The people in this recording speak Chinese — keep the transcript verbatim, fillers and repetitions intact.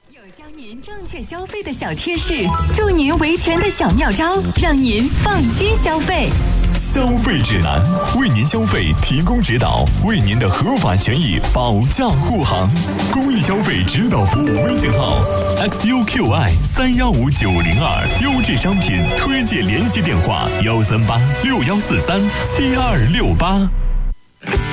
有教您正确消费的小贴士，助您维权的小妙招，让您放心消费。 消费指南，为您消费提供指导，为您的合法权益保驾护航。公益消费指导服务微信号 X U Q I 三幺五九零二，优质商品推荐联系电话幺三八六幺四三七二六八。